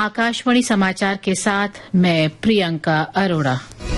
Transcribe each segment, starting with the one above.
आकाशवाणी समाचार के साथ मैं प्रियंका अरोड़ा।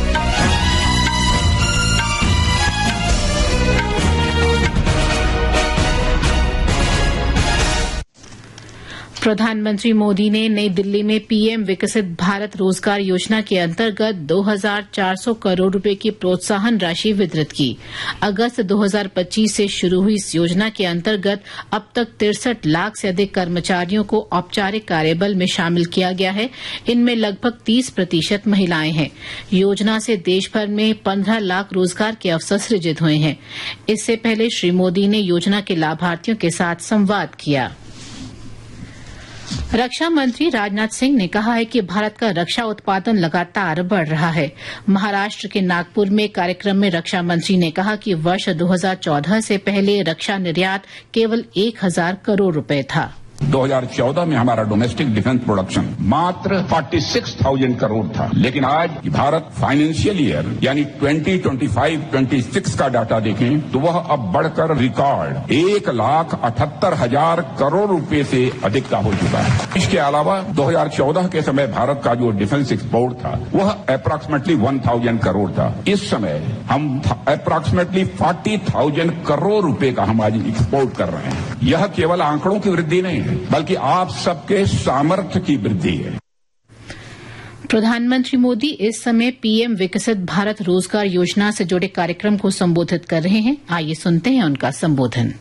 प्रधानमंत्री मोदी ने नई दिल्ली में पीएम विकसित भारत रोजगार योजना के अंतर्गत 2,400 करोड़ रुपए की प्रोत्साहन राशि वितरित की। अगस्त 2025 से शुरू हुई इस योजना के अंतर्गत अब तक 63 लाख से अधिक कर्मचारियों को औपचारिक कार्यबल में शामिल किया गया है। इनमें लगभग 30% महिलाएं हैं। योजना से देश भर में 15 लाख रोजगार के अवसर सृजित हुए हैं। इससे पहले श्री मोदी ने योजना के लाभार्थियों के साथ संवाद किया। रक्षा मंत्री राजनाथ सिंह ने कहा है कि भारत का रक्षा उत्पादन लगातार बढ़ रहा है। महाराष्ट्र के नागपुर में कार्यक्रम में रक्षा मंत्री ने कहा कि वर्ष 2014 से पहले रक्षा निर्यात केवल 1,000 करोड़ रुपए था। 2014 में हमारा डोमेस्टिक डिफेंस प्रोडक्शन मात्र 46,000 करोड़ था, लेकिन आज भारत फाइनेंशियल ईयर यानी 2025-26 का डाटा देखें तो वह अब बढ़कर रिकॉर्ड 1,78,000 करोड़ रुपए से अधिक का हो चुका है। इसके अलावा 2014 के समय भारत का जो डिफेंस एक्सपोर्ट था वह अप्रॉक्सीमेटली 1,000 करोड़ था। इस समय हम अप्रॉक्सीमेटली 40,000 करोड़ रुपए का हम आज एक्सपोर्ट कर रहे हैं। यह केवल आंकड़ों की वृद्धि नहीं है, बल्कि आप सबके सामर्थ्य की वृद्धि है। प्रधानमंत्री मोदी इस समय पीएम विकसित भारत रोजगार योजना से जुड़े कार्यक्रम को संबोधित कर रहे हैं। आइए सुनते हैं उनका संबोधन।